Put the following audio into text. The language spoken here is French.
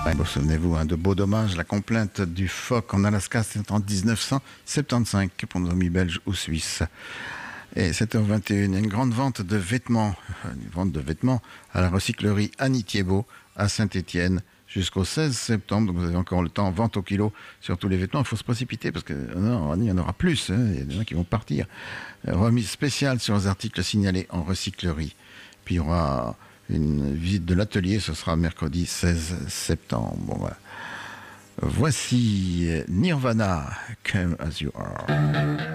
Ouais, bon, souvenez-vous, de beaux dommages. La complainte du phoque en Alaska, c'était en 1975 pour nos amis belges ou suisses. Et 7h21, il y a une grande vente de vêtements, à la recyclerie Annie Thiebaud à Saint-Étienne jusqu'au 16 septembre. Donc vous avez encore le temps, vente au kilo sur tous les vêtements. Il faut se précipiter parce que non, il y en aura plus. Il y a des gens qui vont partir. Remise spéciale sur les articles signalés en recyclerie. Puis il y aura une visite de l'atelier, ce sera mercredi 16 septembre. Bon, voilà. Voici Nirvana, Come As You Are.